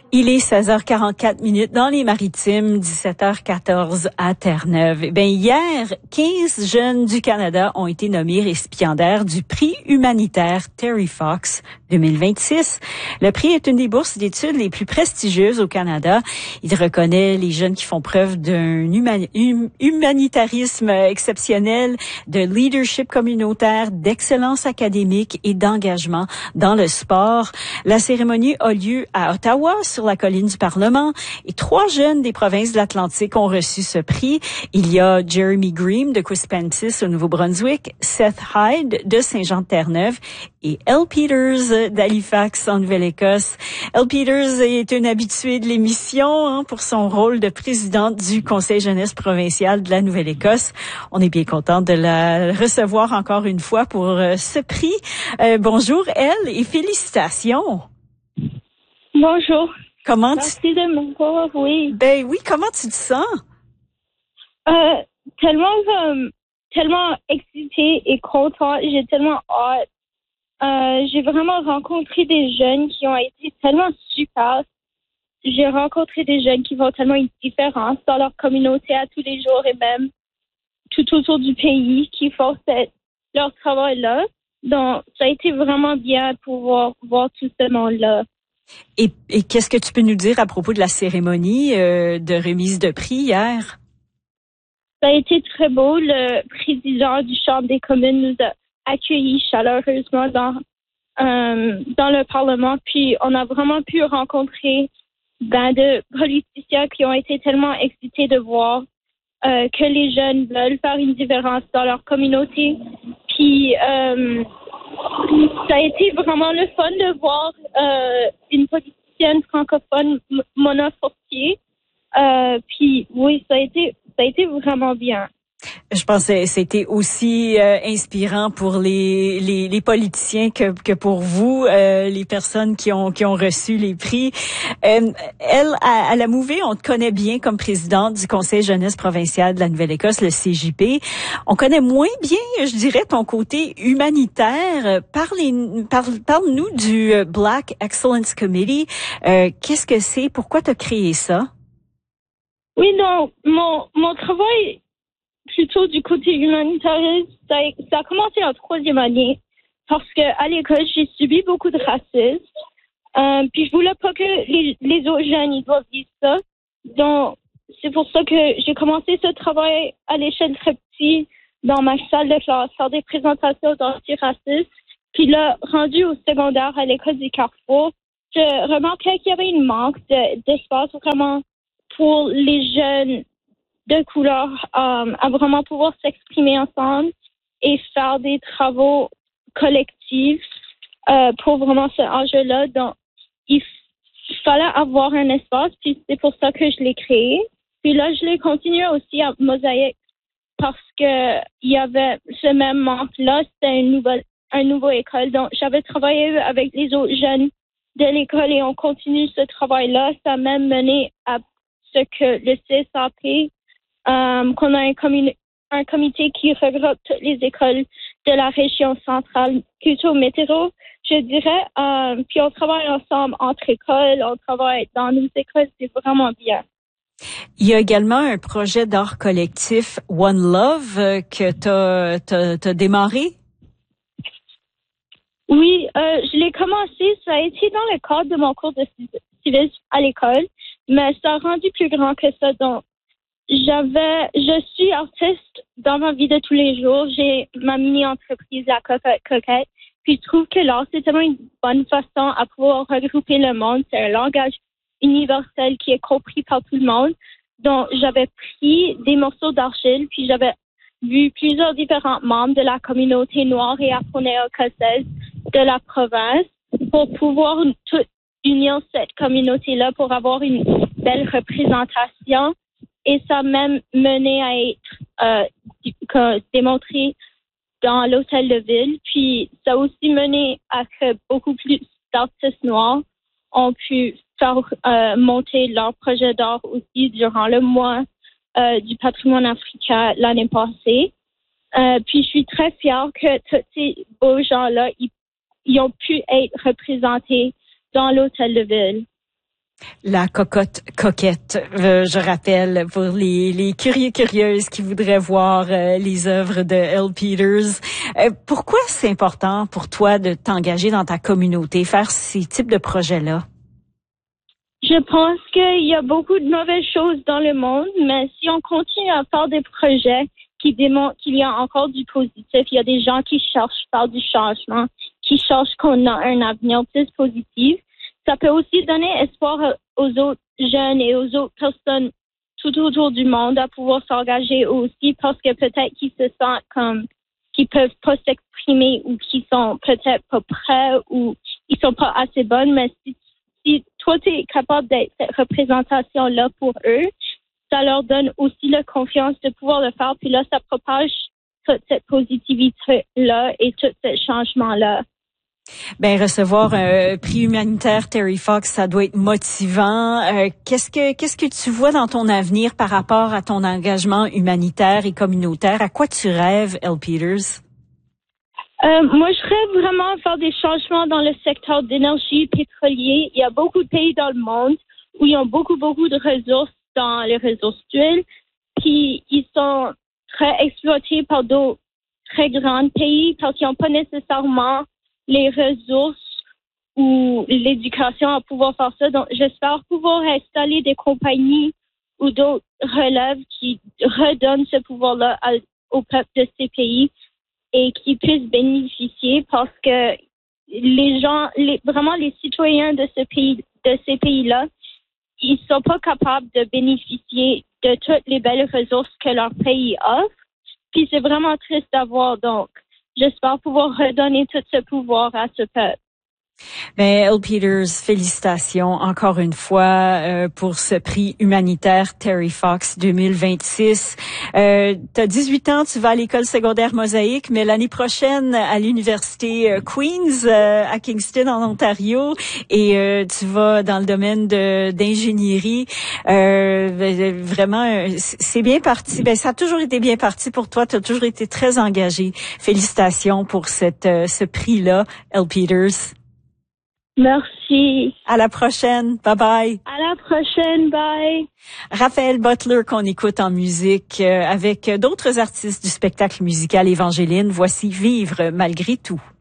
Il est 16h44 dans les Maritimes, 17h14 à Terre-Neuve. Hier, 15 jeunes du Canada ont été nommés récipiendaires du prix humanitaire Terry Fox 2026. Le prix est une des bourses d'études les plus prestigieuses au Canada. Il reconnaît les jeunes qui font preuve d'un humanitarisme exceptionnel, de leadership communautaire, d'excellence académique et d'engagement dans le sport. La cérémonie a lieu à Ottawa, sur la colline du Parlement, et 3 jeunes des provinces de l'Atlantique ont reçu ce prix. Il y a Jeremy Green de Quispamsis au Nouveau-Brunswick, Seth Hyde de Saint-Jean-de-Terre-Neuve et Elle Peters d'Halifax en Nouvelle-Écosse. Elle Peters est une habituée de l'émission pour son rôle de présidente du Conseil jeunesse provincial de la Nouvelle-Écosse. On est bien content de la recevoir encore une fois pour ce prix. Bonjour Elle et félicitations. Bonjour. Merci de me voir, oui. Ben oui, comment tu te sens? Tellement excitée et contente. J'ai tellement hâte. J'ai vraiment rencontré des jeunes qui ont été tellement super. J'ai rencontré des jeunes qui font tellement une différence dans leur communauté à tous les jours et même tout autour du pays qui font leur travail-là. Donc, ça a été vraiment bien pour voir tout ce monde-là. Et qu'est-ce que tu peux nous dire à propos de la cérémonie de remise de prix hier? Ça a été très beau. Le président du Chambre des communes nous a accueillis chaleureusement dans le Parlement. Puis on a vraiment pu rencontrer de politiciens qui ont été tellement excités de voir que les jeunes veulent faire une différence dans leur communauté. Puis ça a été vraiment le fun de voir une politicienne francophone, Mona Fortier. Puis oui, ça a été vraiment bien. Je pense que c'était aussi inspirant pour les politiciens que pour vous, les personnes qui ont reçu les prix. Elle, à la Mouvée, on te connaît bien comme présidente du Conseil jeunesse provincial de la Nouvelle-Écosse, le CJP. On connaît moins bien, je dirais, ton côté humanitaire. Parle-nous du Black Excellence Committee. Qu'est-ce que c'est? Pourquoi tu as créé ça? Oui, non, mon travail plutôt du côté humanitaire, ça a commencé en 3e année parce que à l'école, j'ai subi beaucoup de racisme. Puis je voulais pas que les autres jeunes ils doivent vivre ça. Donc, c'est pour ça que j'ai commencé ce travail à l'échelle très petite dans ma salle de classe, faire des présentations d'antiracisme. Puis là, rendu au secondaire à l'école du Carrefour, je remarquais qu'il y avait une manque d'espace vraiment pour les jeunes de couleur à vraiment pouvoir s'exprimer ensemble et faire des travaux collectifs pour vraiment ce enjeu-là. Donc, il fallait avoir un espace, puis c'est pour ça que je l'ai créé. Puis là, je l'ai continué aussi à Mosaïque parce que il y avait ce même manque-là. C'était une nouvelle école. Donc, j'avais travaillé avec les autres jeunes de l'école et on continue ce travail-là. Ça a même mené à ce que le CSAP qu'on a un comité qui regroupe toutes les écoles de la région centrale, plutôt météo, je dirais. Puis on travaille ensemble entre écoles, on travaille dans nos écoles, c'est vraiment bien. Il y a également un projet d'art collectif One Love que t'as démarré? Oui, je l'ai commencé, ça a été dans le cadre de mon cours de civisme à l'école, mais ça a rendu plus grand que ça. Donc, je suis artiste dans ma vie de tous les jours. J'ai ma mini-entreprise, la Coquette. Puis je trouve que l'art, c'est tellement une bonne façon à pouvoir regrouper le monde. C'est un langage universel qui est compris par tout le monde. Donc, j'avais pris des morceaux d'argile, puis j'avais vu plusieurs différents membres de la communauté noire et afro-néo-écossaise de la province pour pouvoir tout unir cette communauté-là pour avoir une belle représentation. Et ça a même mené à être démontré dans l'hôtel de ville. Puis ça a aussi mené à que beaucoup plus d'artistes noirs ont pu faire monter leur projet d'art aussi durant le mois du patrimoine africain l'année passée. Puis je suis très fière que tous ces beaux gens-là, ils ont pu être représentés dans l'hôtel de ville. La cocotte coquette, je rappelle, pour les curieuses qui voudraient voir les œuvres de Elle Peters. Pourquoi c'est important pour toi de t'engager dans ta communauté, faire ces types de projets-là? Je pense qu'il y a beaucoup de mauvaises choses dans le monde, mais si on continue à faire des projets qui démontrent qu'il y a encore du positif, il y a des gens qui cherchent à faire du changement, qui cherchent qu'on a un avenir plus positif. Ça peut aussi donner espoir aux autres jeunes et aux autres personnes tout autour du monde à pouvoir s'engager aussi parce que peut-être qu'ils se sentent comme qu'ils peuvent pas s'exprimer ou qu'ils sont peut-être pas prêts ou ils sont pas assez bonnes. Mais si toi, tu es capable d'être cette représentation-là pour eux, ça leur donne aussi la confiance de pouvoir le faire. Puis là, ça propage toute cette positivité-là et tout ce changement-là. Ben recevoir un prix humanitaire Terry Fox, ça doit être motivant. Qu'est-ce que tu vois dans ton avenir par rapport à ton engagement humanitaire et communautaire? À quoi tu rêves, Elle Peters? Moi, je rêve vraiment à faire des changements dans le secteur d'énergie pétrolier. Il y a beaucoup de pays dans le monde où ils ont beaucoup de ressources dans les ressources d'huile, puis ils sont très exploités par d'autres très grands pays parce qu'ils n'ont pas nécessairement les ressources ou l'éducation à pouvoir faire ça. Donc, j'espère pouvoir installer des compagnies ou d'autres relèves qui redonnent ce pouvoir-là au peuple de ces pays et qui puissent bénéficier parce que les gens, vraiment les citoyens de ces pays-là, ils sont pas capables de bénéficier de toutes les belles ressources que leur pays offre. Puis c'est vraiment triste d'avoir, donc j'espère pouvoir redonner tout ce pouvoir à ce peuple. Ben, Elle Peters, félicitations encore une fois pour ce prix humanitaire Terry Fox 2026. T'as 18 ans, tu vas à l'école secondaire Mosaïque, mais l'année prochaine à l'université Queen's à Kingston en Ontario, et tu vas dans le domaine d'ingénierie. Vraiment, c'est bien parti. Ben, ça a toujours été bien parti pour toi. Tu as toujours été très engagé. Félicitations pour ce prix-là, Elle Peters. Merci. À la prochaine. Bye bye. À la prochaine. Bye. Raphaël Butler qu'on écoute en musique avec d'autres artistes du spectacle musical Évangeline. Voici Vivre malgré tout.